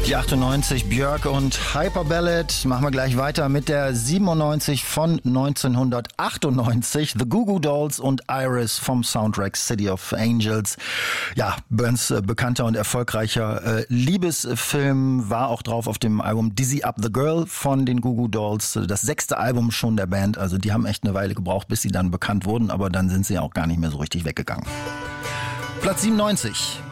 Die 98 Björk und Hyper Ballad. Machen wir gleich weiter mit der 97 von 1998. The Goo Goo Dolls und Iris vom Soundtrack City of Angels. Ja, Burns bekannter und erfolgreicher Liebesfilm war auch drauf auf dem Album Dizzy Up the Girl von den Goo Goo Dolls. Das 6. Album schon der Band. Also die haben echt eine Weile gebraucht, bis sie dann bekannt wurden. Aber dann sind sie auch gar nicht mehr so richtig weggegangen. Platz 97.